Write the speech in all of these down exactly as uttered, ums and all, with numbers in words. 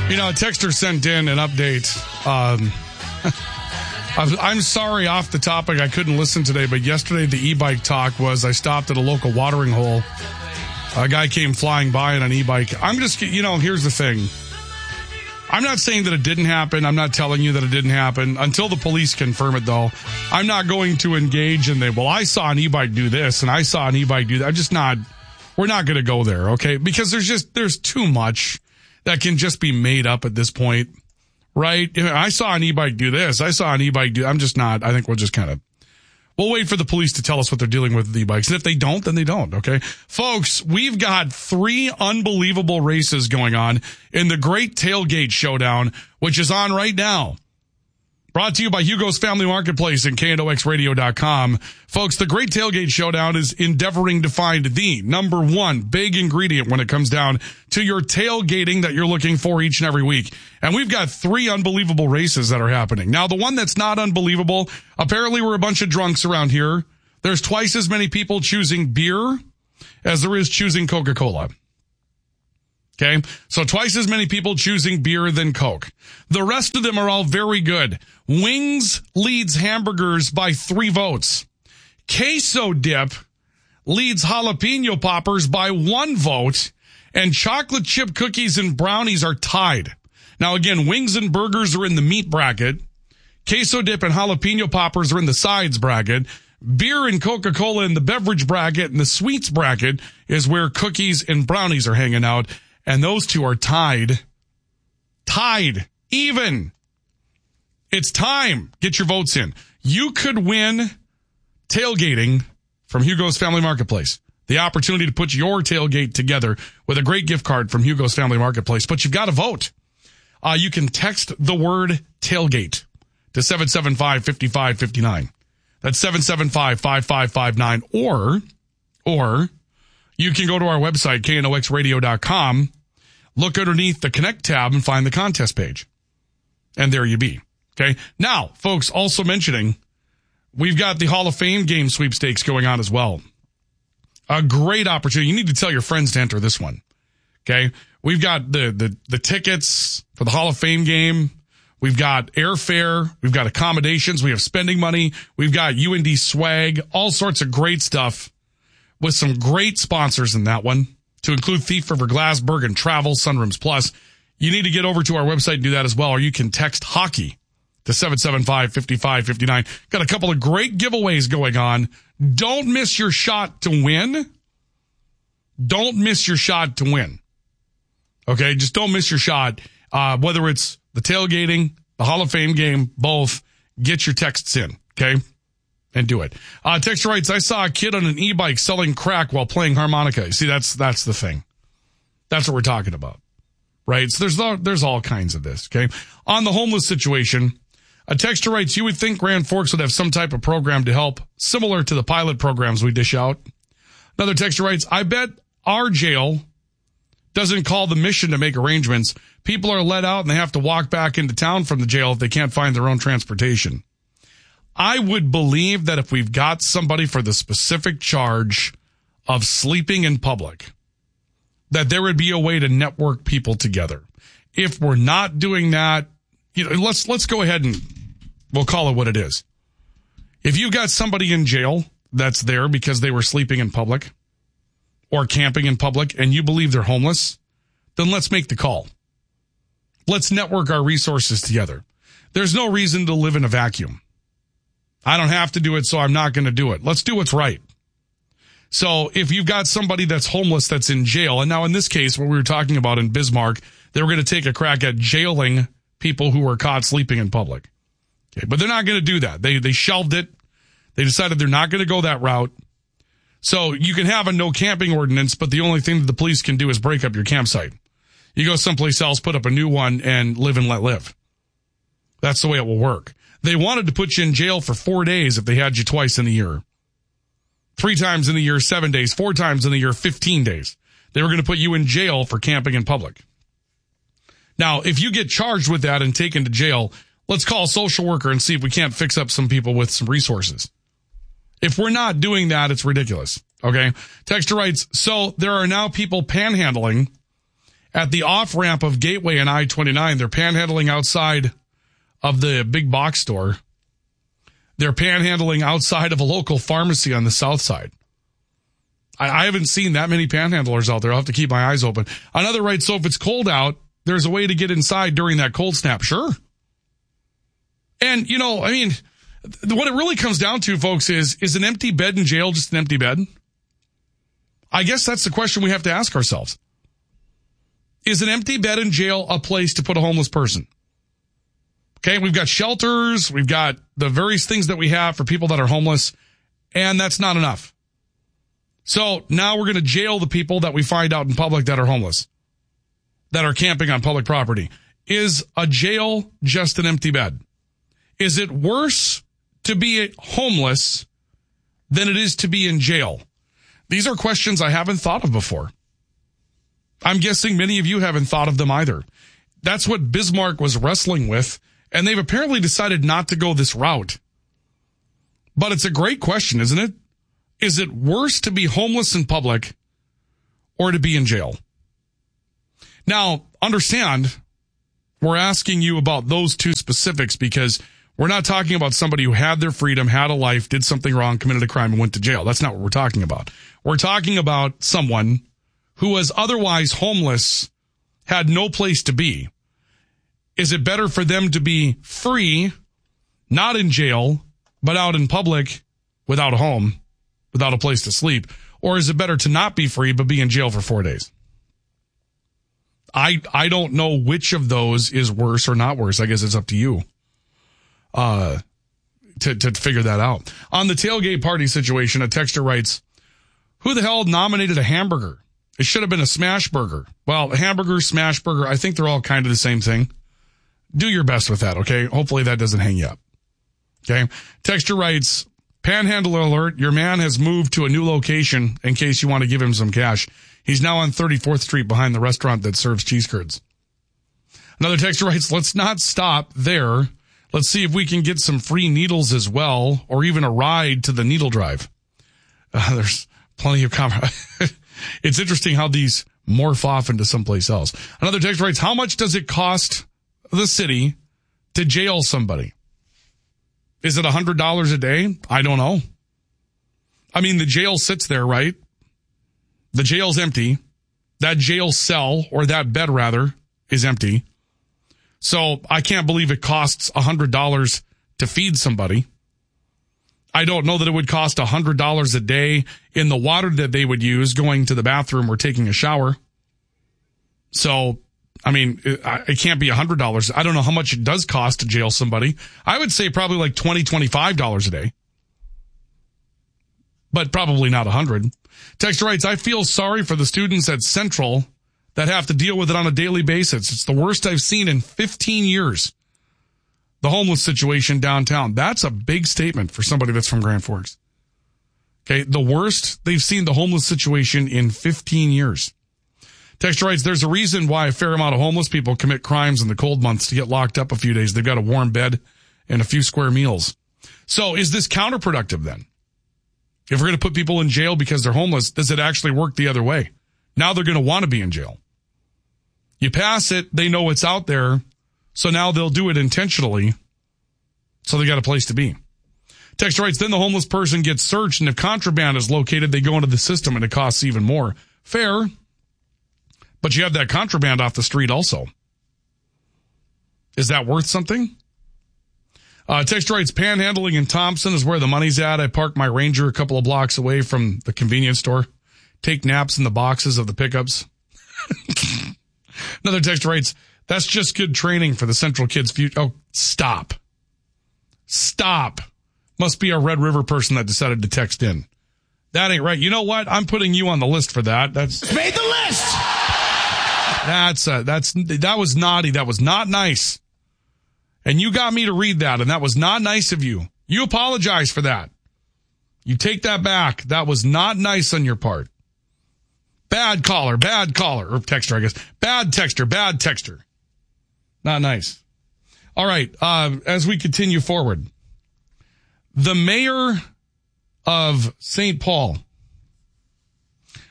You know, a texter sent in an update. Um, I'm sorry, off the topic, I couldn't listen today, but yesterday the e-bike talk was I stopped at a local watering hole. A guy came flying by on an e-bike. I'm just, you know, here's the thing. I'm not saying that it didn't happen. I'm not telling you that it didn't happen. Until the police confirm it, though, I'm not going to engage in the, well, I saw an e-bike do this, and I saw an e-bike do that. I'm just not, we're not going to go there, okay? Because there's just, there's too much that can just be made up at this point, right? I saw an e-bike do this. I saw an e-bike do, I'm just not, I think we'll just kind of, we'll wait for the police to tell us what they're dealing with with e-bikes. And if they don't, then they don't, okay? Folks, we've got three unbelievable races going on in the Great Tailgate Showdown, which is on right now. Brought to you by Hugo's Family Marketplace and K N O X radio dot com. Folks, the Great Tailgate Showdown is endeavoring to find the number one big ingredient when it comes down to your tailgating that you're looking for each and every week. And we've got three unbelievable races that are happening. Now, the one that's not unbelievable, apparently we're a bunch of drunks around here. There's twice as many people choosing beer as there is choosing Coca-Cola. Okay, so twice as many people choosing beer than Coke. The rest of them are all very good. Wings leads hamburgers by three votes. Queso dip leads jalapeno poppers by one vote. And chocolate chip cookies and brownies are tied. Now, again, wings and burgers are in the meat bracket. Queso dip and jalapeno poppers are in the sides bracket. Beer and Coca-Cola in the beverage bracket, and the sweets bracket is where cookies and brownies are hanging out. And those two are tied. Tied. Even. It's time. Get your votes in. You could win tailgating from Hugo's Family Marketplace. The opportunity to put your tailgate together with a great gift card from Hugo's Family Marketplace. But you've got to vote. Uh, you can text the word tailgate to seven seven five, five five five nine. That's seven seven five, five five five nine. Or, or you can go to our website, K N O X radio dot com. Look underneath the Connect tab and find the contest page. And there you be. Okay. Now, folks, also mentioning, we've got the Hall of Fame game sweepstakes going on as well. A great opportunity. You need to tell your friends to enter this one. Okay. We've got the, the, the tickets for the Hall of Fame game. We've got airfare. We've got accommodations. We have spending money. We've got U N D swag, all sorts of great stuff with some great sponsors in that one, to include Thief River Glassberg and Travel, Sunrooms Plus. You need to get over to our website and do that as well, or you can text hockey to seven seven five, five five five nine. Got a couple of great giveaways going on. Don't miss your shot to win. Don't miss your shot to win. Okay, just don't miss your shot. Uh, whether it's the tailgating, the Hall of Fame game, both, get your texts in, okay? And do it. Uh, Texter writes, I saw a kid on an e-bike selling crack while playing harmonica. See, that's that's the thing. That's what we're talking about, right? So there's all, there's all kinds of this, okay? On the homeless situation, a texter writes, you would think Grand Forks would have some type of program to help, similar to the pilot programs we dish out. Another texter writes, I bet our jail doesn't call the mission to make arrangements. People are let out and they have to walk back into town from the jail if they can't find their own transportation. I would believe that if we've got somebody for the specific charge of sleeping in public, that there would be a way to network people together. If we're not doing that, you know, let's let's go ahead and we'll call it what it is. If you've got somebody in jail that's there because they were sleeping in public or camping in public and you believe they're homeless, then let's make the call. Let's network our resources together. There's no reason to live in a vacuum. I don't have to do it, so I'm not going to do it. Let's do what's right. So if you've got somebody that's homeless that's in jail, and now in this case, what we were talking about in Bismarck, they were going to take a crack at jailing people who were caught sleeping in public. Okay, but they're not going to do that. They they shelved it. They decided they're not going to go that route. So you can have a no camping ordinance, but the only thing that the police can do is break up your campsite. You go someplace else, put up a new one, and live and let live. That's the way it will work. They wanted to put you in jail for four days if they had you twice in a year. Three times in a year, seven days. Four times in a year, fifteen days. They were going to put you in jail for camping in public. Now, if you get charged with that and taken to jail, let's call a social worker and see if we can't fix up some people with some resources. If we're not doing that, it's ridiculous. Okay? Texter writes, so there are now people panhandling at the off-ramp of Gateway and I twenty-nine. They're panhandling outside of the big box store. They're panhandling outside of a local pharmacy on the south side. I, I haven't seen that many panhandlers out there. I'll have to keep my eyes open. Another writes, so if it's cold out, there's a way to get inside during that cold snap. Sure. And, you know, I mean, what it really comes down to, folks, is, is an empty bed in jail just an empty bed? I guess that's the question we have to ask ourselves. Is an empty bed in jail a place to put a homeless person? Okay, we've got shelters, we've got the various things that we have for people that are homeless, and that's not enough. So now we're going to jail the people that we find out in public that are homeless, that are camping on public property. Is a jail just an empty bed? Is it worse to be homeless than it is to be in jail? These are questions I haven't thought of before. I'm guessing many of you haven't thought of them either. That's what Bismarck was wrestling with, and they've apparently decided not to go this route. But it's a great question, isn't it? Is it worse to be homeless in public or to be in jail? Now, understand, we're asking you about those two specifics because we're not talking about somebody who had their freedom, had a life, did something wrong, committed a crime, and went to jail. That's not what we're talking about. We're talking about someone who was otherwise homeless, had no place to be. Is it better for them to be free, not in jail, but out in public without a home, without a place to sleep? Or is it better to not be free, but be in jail for four days? I I don't know which of those is worse or not worse. I guess it's up to you uh, to, to figure that out. On the tailgate party situation, a texter writes, who the hell nominated a hamburger? It should have been a smash burger. Well, a hamburger, smash burger, I think they're all kind of the same thing. Do your best with that, okay? Hopefully that doesn't hang you up. Okay? Texter writes, Panhandler alert, your man has moved to a new location in case you want to give him some cash. He's now on thirty-fourth Street behind the restaurant that serves cheese curds. Another texter writes, let's not stop there. Let's see if we can get some free needles as well, or even a ride to the needle drive. Uh, there's plenty of com- It's interesting how these morph off into someplace else. Another text writes, how much does it cost the city to jail somebody? Is it one hundred dollars a day? I don't know. I mean, the jail sits there, right? The jail's empty. That jail cell, or that bed rather, is empty. So I can't believe it costs one hundred dollars to feed somebody. I don't know that it would cost one hundred dollars a day in the water that they would use going to the bathroom or taking a shower. So, I mean, it, it can't be one hundred dollars. I don't know how much it does cost to jail somebody. I would say probably like twenty dollars, twenty-five dollars a day. But probably not one hundred dollars. Texter writes, I feel sorry for the students at Central that have to deal with it on a daily basis. It's the worst I've seen in fifteen years. The homeless situation downtown. That's a big statement for somebody that's from Grand Forks. Okay, the worst they've seen the homeless situation in fifteen years. Texter writes, there's a reason why a fair amount of homeless people commit crimes in the cold months to get locked up a few days. They've got a warm bed and a few square meals. So is this counterproductive then? If we're going to put people in jail because they're homeless, does it actually work the other way? Now they're going to want to be in jail. You pass it, they know it's out there, so now they'll do it intentionally, so they got a place to be. Texter writes, then the homeless person gets searched, and if contraband is located, they go into the system, and it costs even more. Fair, but you have that contraband off the street also. Is that worth something? Uh, Texter writes, panhandling in Thompson is where the money's at. I park my Ranger a couple of blocks away from the convenience store. Take naps in the boxes of the pickups. Another texter writes, that's just good training for the Central kids' future. Oh, stop. Stop. Must be a Red River person that decided to text in. That ain't right. You know what? I'm putting you on the list for that. That's made the list. That's, uh, that's, that was naughty. That was not nice. And you got me to read that, and that was not nice of you. You apologize for that. You take that back. That was not nice on your part. Bad caller, bad caller, or texter, I guess. Bad texter, bad texter. Not nice. All right, uh, as we continue forward. The mayor of Saint Paul.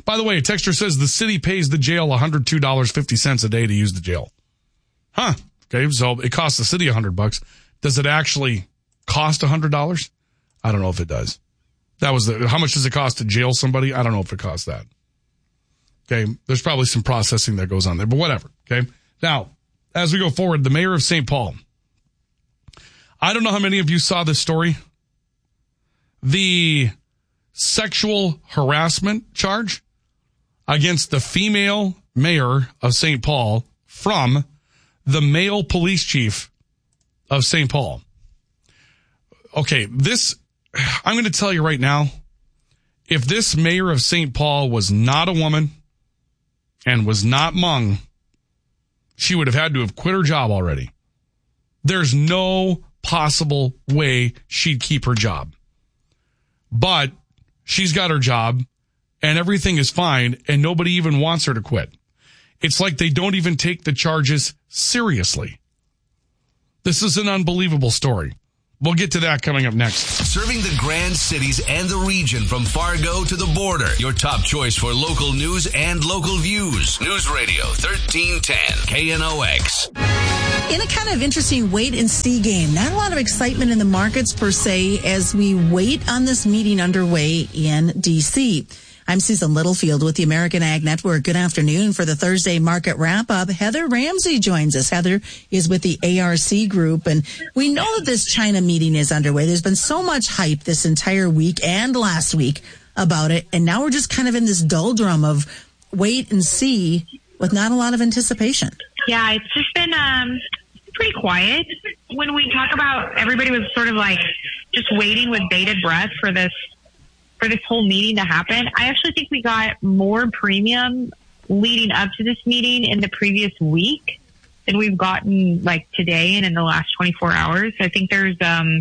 By the way, a texter says the city pays the jail one hundred two dollars and fifty cents a day to use the jail. Huh. Okay, so it costs the city one hundred bucks. Does it actually cost one hundred dollars? I don't know if it does. That was the, how much does it cost to jail somebody? I don't know if it costs that. Okay, there's probably some processing that goes on there, but whatever. Okay, now, as we go forward, the mayor of Saint Paul. I don't know how many of you saw this story. The sexual harassment charge against the female mayor of Saint Paul from the male police chief of Saint Paul. Okay, this, I'm going to tell you right now, if this mayor of Saint Paul was not a woman and was not Hmong, she would have had to have quit her job already. There's no possible way she'd keep her job. But she's got her job and everything is fine and nobody even wants her to quit. It's like they don't even take the charges seriously. This is an unbelievable story. We'll get to that coming up next. Serving the Grand Cities and the region from Fargo to the border. Your top choice for local news and local views. News Radio thirteen ten K N O X. In a kind of interesting wait and see game, not a lot of excitement in the markets per se as we wait on this meeting underway in D C. I'm Susan Littlefield with the American Ag Network. Good afternoon. For the Thursday market wrap-up, Heather Ramsey joins us. Heather is with the A R C Group, and we know that this China meeting is underway. There's been so much hype this entire week and last week about it, and now we're just kind of in this doldrum of wait and see with not a lot of anticipation. Yeah, it's just been um, pretty quiet. When we talk about everybody was sort of like just waiting with bated breath for this for this whole meeting to happen, I actually think we got more premium leading up to this meeting in the previous week than we've gotten like today and in the last twenty-four hours. I think there's, um,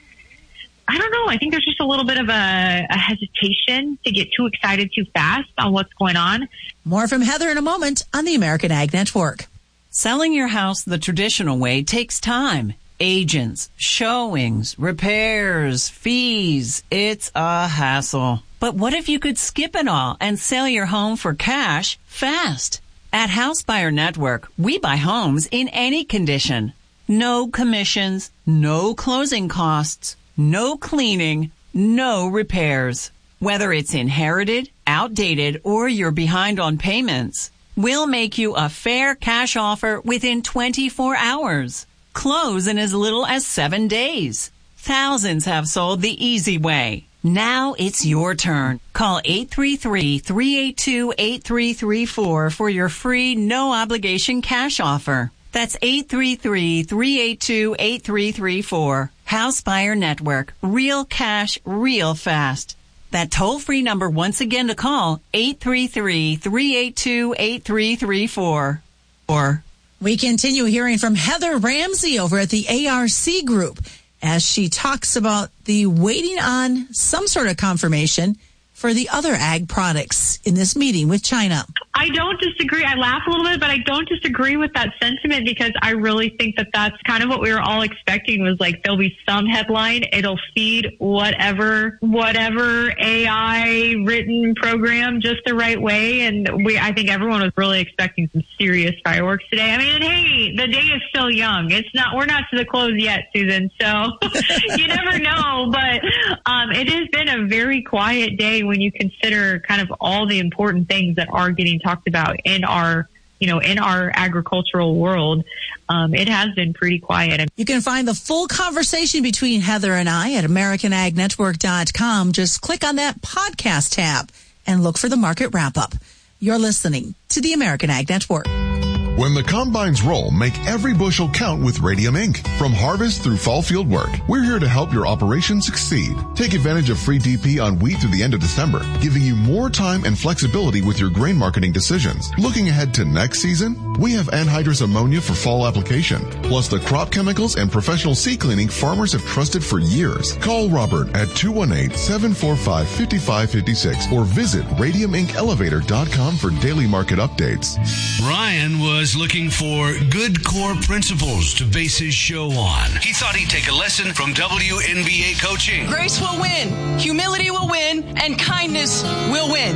I don't know, I think there's just a little bit of a, a hesitation to get too excited too fast on what's going on. More from Heather in a moment on the American Ag Network. Selling your house the traditional way takes time. Agents, showings, repairs, fees. It's a hassle. But what if you could skip it all and sell your home for cash fast? At House Buyer Network, we buy homes in any condition. No commissions, no closing costs, no cleaning, no repairs. Whether it's inherited, outdated, or you're behind on payments, we'll make you a fair cash offer within twenty-four hours. Close in as little as seven days. Thousands have sold the easy way. Now it's your turn. Call eight three three, three eight two, eight three three four for your free, no-obligation cash offer. That's eight three three, three eight two, eight three three four. House Buyer Network. Real cash, real fast. That toll-free number once again to call, eight three three, three eight two, eight three three four. Or we continue hearing from Heather Ramsey over at the A R C Group as she talks about the waiting on some sort of confirmation for the other ag products in this meeting with China. I don't disagree. I laugh a little bit, but I don't disagree with that sentiment because I really think that that's kind of what we were all expecting was like there'll be some headline. It'll feed whatever, whatever A I written program just the right way. And we, I think everyone was really expecting some serious fireworks today. I mean, and hey, the day is still young. It's not, we're not to the close yet, Susan. So you never know, but um, it has been a very quiet day when you consider kind of all the important things that are getting talked about in our, you know, in our agricultural world. Um, it has been pretty quiet. You can find the full conversation between Heather and I at American Ag Network dot com. Just click on that podcast tab and look for the market wrap up. You're listening to the American Ag Network. When the combines roll, make every bushel count with Radium Incorporated. From harvest through fall field work, we're here to help your operation succeed. Take advantage of free D P on wheat through the end of December, giving you more time and flexibility with your grain marketing decisions. Looking ahead to next season, we have anhydrous ammonia for fall application, plus the crop chemicals and professional seed cleaning farmers have trusted for years. Call Robert at two one eight, seven four five, five five five six or visit radium inc elevator dot com for daily market updates. Ryan was looking for good core principles to base his show on. He thought he'd take a lesson from W N B A coaching. Grace will win, humility will win, and kindness will win.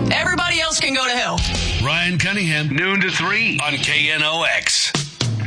Everybody else can go to hell. Ryan Cunningham, noon to three on K N O X.